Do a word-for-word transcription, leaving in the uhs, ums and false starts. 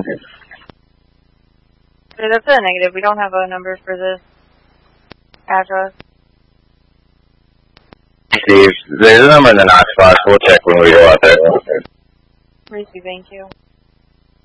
Okay, that's a negative. We don't have a number for this address. Steve, there's a number in the Knox box. We'll check when we go out there. Receive, thank you.